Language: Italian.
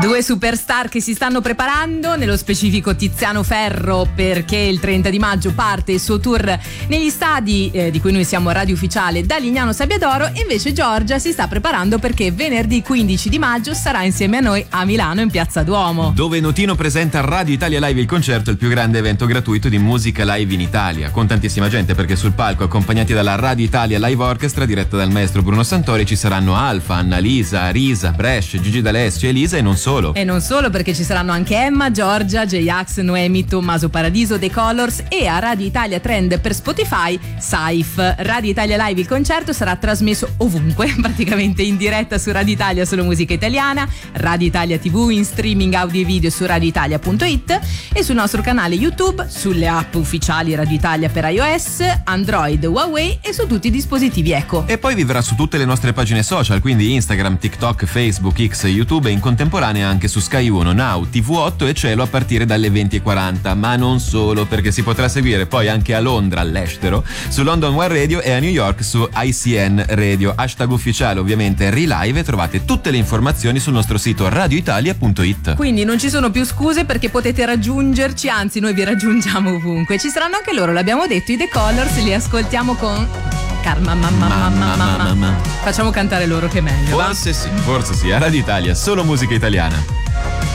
Due superstar che si stanno preparando, nello specifico Tiziano Ferro, perché il 30 di maggio parte il suo tour negli stadi di cui noi siamo radio ufficiale da Lignano Sabbiadoro, e invece Giorgia si sta preparando perché venerdì 15 di maggio sarà insieme a noi a Milano in Piazza Duomo, dove Notino presenta Radio Italia Live il concerto, il più grande evento gratuito di musica live in Italia, con tantissima gente, perché sul palco, accompagnati dalla Radio Italia Live Orchestra diretta dal maestro Bruno Santori, ci saranno Alfa, Annalisa, Risa, Brescia, Gigi D'Alessio, Elisa e non solo. E non solo, perché ci saranno anche Emma, Giorgia, J-Ax, Noemi, Tommaso Paradiso, The Colors, e a Radio Italia Trend per Spotify, Saif. Radio Italia Live il concerto sarà trasmesso ovunque, praticamente in diretta su Radio Italia Solo Musica Italiana, Radio Italia TV, in streaming audio e video su radioitalia.it e sul nostro canale YouTube, sulle app ufficiali Radio Italia per iOS, Android, Huawei e su tutti i dispositivi Echo. E poi vivrà su tutte le nostre pagine social, quindi Instagram, TikTok, Facebook, X, YouTube, e in contemporanea anche su Sky 1, Now, TV8 e Cielo a partire dalle 20:40, ma non solo, perché si potrà seguire poi anche a Londra, all'estero, su London One Radio, e a New York su ICN Radio. Hashtag ufficiale ovviamente ReLive, e trovate tutte le informazioni sul nostro sito radioitalia.it. Quindi non ci sono più scuse, perché potete raggiungerci, anzi noi vi raggiungiamo ovunque. Ci saranno anche loro, l'abbiamo detto, i The Colors, li ascoltiamo con Facciamo cantare loro che è meglio. Forse sì, a Radio Italia Solo Musica Italiana.